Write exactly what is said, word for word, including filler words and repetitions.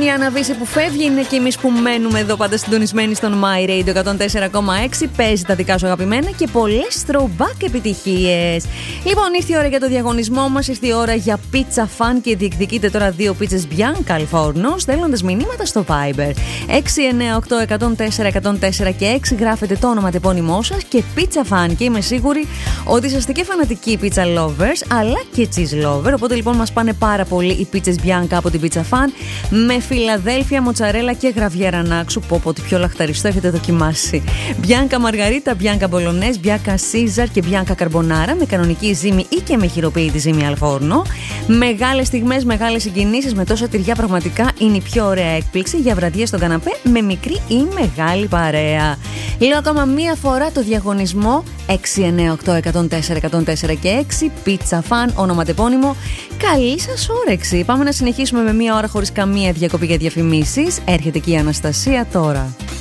η Άννα Βύση που φεύγει, είναι και εμείς που μένουμε εδώ πάντα συντονισμένοι στον My Radio εκατόν τέσσερα κόμμα έξι. Παίζει τα δικά σου αγαπημένα και πολλές throwback επιτυχίες. Λοιπόν, ήρθε η ώρα για το διαγωνισμό μας, ήρθε η ώρα για πίτσα φαν και διεκδικείτε τώρα δύο πίτσες Bianca al Forno στέλνοντας μηνύματα στο Viber έξι εννιά οκτώ εκατόν τέσσερα εκατόν τέσσερα και έξι. Γράφετε το όνομα τεπώνυμό σας και πίτσα φαν. Και είμαι σίγουρη ότι είσαστε και φανατικοί pizza lovers αλλά και cheese lover. Οπότε λοιπόν μας πάνε πάρα πολύ οι πίτσες Bianca από την Pizza Fan με Φιλαδέλφια, μοτσαρέλα και γραβιέρα ανάξου. Πω πω, ότι πιο λαχταριστό έχετε δοκιμάσει. Bianca Margherita, Bianca Bolognese, Bianca Caesar και Bianca Carbonara με κανονική ζύμη ή και με χειροποίητη ζύμη al forno. Μεγάλες στιγμές, μεγάλες συγκινήσεις με τόσα τυριά. Πραγματικά είναι η πιο ωραία έκπληξη για βραδιές στον καναπέ με μικρή ή μεγάλη παρέα. Λέω ακόμα μία φορά το διαγωνισμό έξι εννιά οκτώ εκατόν τέσσερα εκατόν τέσσερα και έξι. Pizza Fan, ονοματεπώνυμο. Καλή σας όρεξη. Πάμε να συνεχίσουμε με μία ώρα χωρίς καμία διακοπή για διαφημίσεις. Έρχεται και η Αναστασία τώρα.